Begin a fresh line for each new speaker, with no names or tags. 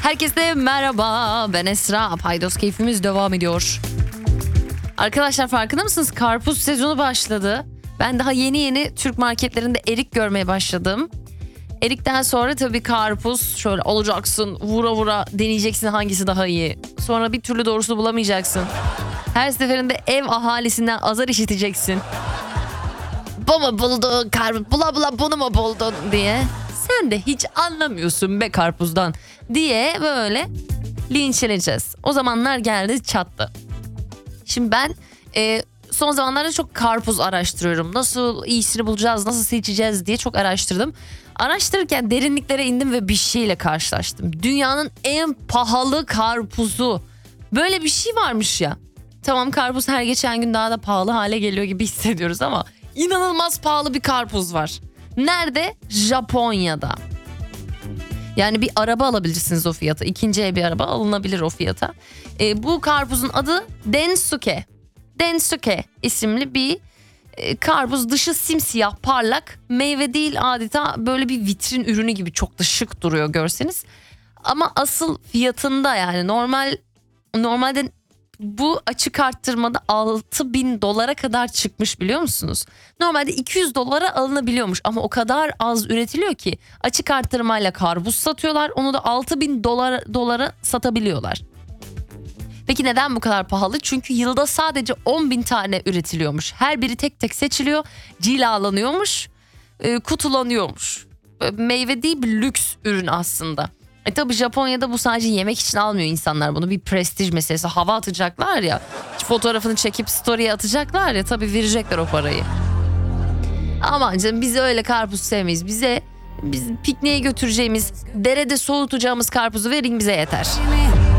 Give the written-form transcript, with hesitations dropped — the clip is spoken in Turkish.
Herkese merhaba, ben Esra. Paydos keyfimiz devam ediyor. Arkadaşlar farkında mısınız? Karpuz sezonu başladı. Ben daha yeni Türk marketlerinde erik görmeye başladım. Erikten sonra tabii karpuz, şöyle alacaksın, vura vura deneyeceksin hangisi daha iyi. Sonra bir türlü doğrusunu bulamayacaksın. Her seferinde ev ahalisinden azar işiteceksin. Bu mu buldun karpuz, bula bula bunu mu buldun diye. Sen de hiç anlamıyorsun be karpuzdan diye böyle linçleneceğiz. O zamanlar geldi çattı. Şimdi ben son zamanlarda çok karpuz araştırıyorum. Nasıl iyisini bulacağız, nasıl seçeceğiz diye çok araştırdım. Araştırırken derinliklere indim ve bir şeyle karşılaştım. Dünyanın en pahalı karpuzu. Böyle bir şey varmış ya. Tamam, karpuz her geçen gün daha da pahalı hale geliyor gibi hissediyoruz ama inanılmaz pahalı bir karpuz var. Nerede? Japonya'da. Yani bir araba alabilirsiniz o fiyata. İkinci el bir araba alınabilir o fiyata. Bu karpuzun adı Densuke. Densuke isimli bir karpuz. Dışı simsiyah, parlak. Meyve değil, adeta böyle bir vitrin ürünü gibi, çok da şık duruyor görseniz. Ama asıl fiyatında, yani normalde bu açık arttırmada $6.000 kadar çıkmış, biliyor musunuz? Normalde $200 alınabiliyormuş ama o kadar az üretiliyor ki açık arttırmayla karpuz satıyorlar. Onu da $6.000 satabiliyorlar. Peki neden bu kadar pahalı? Çünkü yılda sadece 10.000 tane üretiliyormuş. Her biri tek tek seçiliyor, cilalanıyormuş, kutulanıyormuş. Meyve değil, bir lüks ürün aslında. Tabii Japonya'da bu sadece yemek için almıyor insanlar bunu. Bir prestij meselesi. Hava atacaklar ya. Fotoğrafını çekip story'e atacaklar ya. Tabii verecekler o parayı. Aman canım, biz öyle karpuz sevmeyiz. Biz pikniğe götüreceğimiz, derede soğutacağımız karpuzu verin bize yeter.